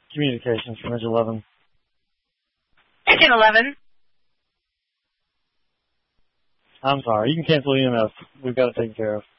Communications from Edge 11. Edge 11. I'm sorry. You can cancel EMF. We've got it taken care of.